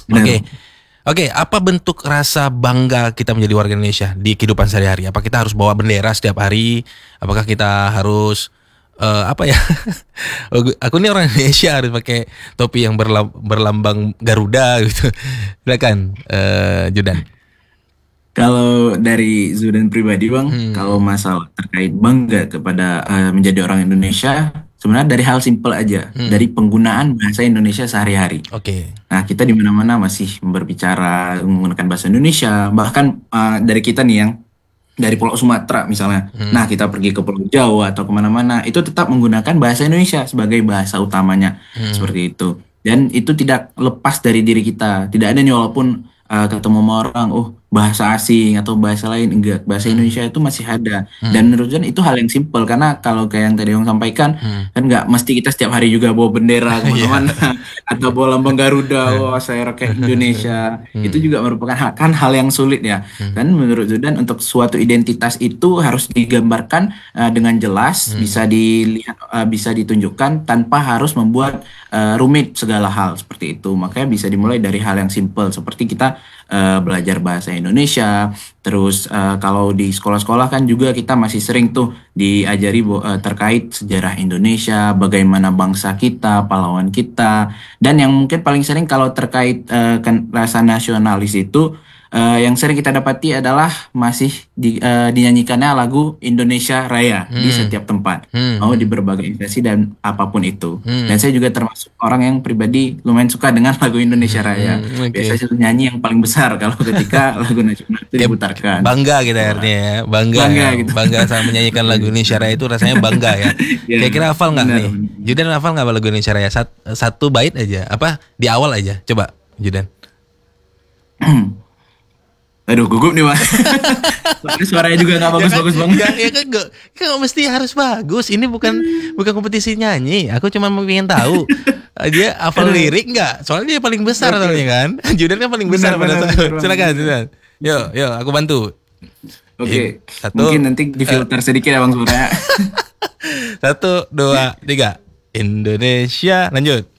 Oke. Benar. Oke, apa bentuk rasa bangga kita menjadi warga Indonesia di kehidupan sehari-hari? Apa kita harus bawa bendera setiap hari? Apakah kita harus apa ya? Aku ini orang Indonesia harus pakai topi yang berlambang Garuda gitu. Silakan, Judan. Kalau dari Zudan pribadi Bang, kalau Hmm, masalah terkait bangga kepada menjadi orang Indonesia, sebenarnya dari hal simpel aja, hmm, dari penggunaan bahasa Indonesia sehari-hari. oke. Nah, kita di mana-mana masih berbicara menggunakan bahasa Indonesia, bahkan dari kita nih yang dari Pulau Sumatera misalnya. Hmm, Nah, kita pergi ke Pulau Jawa atau kemana-mana, itu tetap menggunakan bahasa Indonesia sebagai bahasa utamanya, hmm, seperti itu. Dan itu tidak lepas dari diri kita. Tidak ada nih walaupun ketemu sama orang, oh bahasa asing atau bahasa lain, enggak. Bahasa hmm, Indonesia itu masih ada. hmm, Dan menurut John itu hal yang simpel, karena kalau kayak yang tadi yang sampaikan, hmm. kan nggak mesti kita setiap hari juga bawa bendera Iya. kemana-mana atau bawa lambang Garuda, wah saya rakyat Indonesia. Itu Hmm, juga merupakan kan hal yang sulit ya. hmm, Dan menurut Zudan untuk suatu identitas itu harus digambarkan dengan jelas, hmm, bisa dilihat, bisa ditunjukkan tanpa harus membuat rumit segala hal seperti itu. Makanya bisa dimulai dari hal yang simple seperti kita belajar bahasa Indonesia. Terus kalau di sekolah-sekolah kan juga kita masih sering tuh diajari terkait sejarah Indonesia, bagaimana bangsa kita, pahlawan kita, dan yang mungkin paling sering kalau terkait rasa nasionalis itu yang sering kita dapati adalah masih dinyanyikannya lagu Indonesia Raya di hmm, setiap tempat, hmm, mau di hmm, berbagai instansi dan apapun itu. Dan hmm, saya juga termasuk orang yang pribadi lumayan suka dengan lagu Indonesia Raya. oke. Biasanya itu nyanyi yang paling besar kalau ketika lagu nasional itu Kayak diputarkan. bangga kita Wah, artinya ya, bangga ya, bangga gitu. bangga sama menyanyikan Seperti lagu itu. Indonesia Raya itu rasanya bangga ya. Ya, Kira-kira hafal nggak benar, nih? benar. Judan hafal nggak lagu Indonesia Raya? Satu bait aja, apa di awal aja, coba Judan. Aduh, gugup nih, Mas. Soalnya suaranya juga nggak Ya kan, bagus-bagus banget. ya kan nggak mesti harus bagus. Ini bukan kompetisi nyanyi. Aku cuma mau pengen tahu dia hafal Aduh. lirik nggak? Soalnya dia paling besar soalnya Oke. kan. Judan kan paling besar Benar, pada benar, saat. benar, Bang. Silakan, Benar. Judan. Yuk, aku bantu. Oke. Mungkin Satu, nanti eh, difilter sedikit ya, Bang suaranya. satu, dua, tiga. Indonesia, lanjut.